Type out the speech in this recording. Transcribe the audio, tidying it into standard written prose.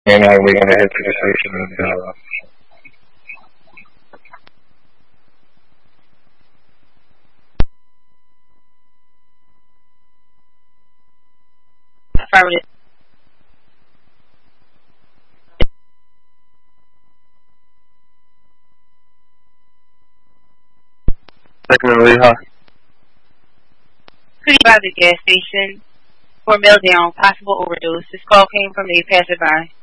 And we're going to head to the station and Affirmative. Secondly, huh? Could you by the gas station for Meltdown, possible overdose. This call came from a passerby.